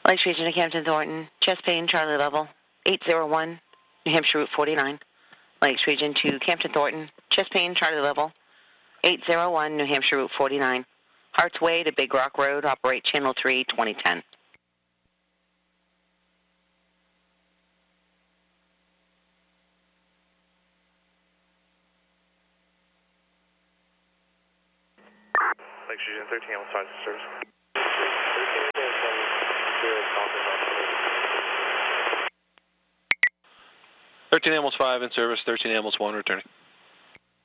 Lakes Region to Camden Thornton, chest pain, Charlie level, 801, New Hampshire Route 49. Lakes Region to Campton Thornton, chest pain, Charlie level, 801, New Hampshire Route 49. Hart's Way to Big Rock Road, operate Channel 3, 2010. Lakes Region 13 Hamels 5 service. 13 Hamels 5 in service, 13 Hamels 1 returning.